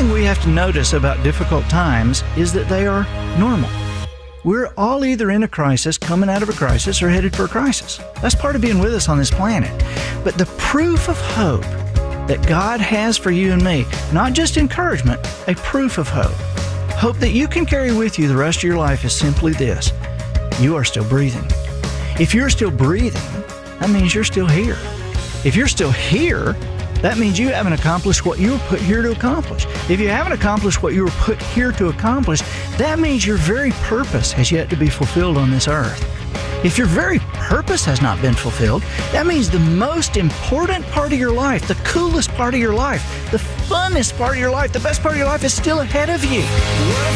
thing we have to notice about difficult times is that they are normal. We're all either in a crisis, coming out of a crisis, or headed for a crisis. That's part of being with us on this planet. But the proof of hope that God has for you and me, not just encouragement, a proof of hope. Hope that you can carry with you the rest of your life is simply this: you are still breathing. If you're still breathing, that means you're still here. If you're still here, that means you haven't accomplished what you were put here to accomplish. If you haven't accomplished what you were put here to accomplish, that means your very purpose has yet to be fulfilled on this earth. If your very purpose has not been fulfilled, that means the most important part of your life, the coolest part of your life, the funnest part of your life, the best part of your life is still ahead of you.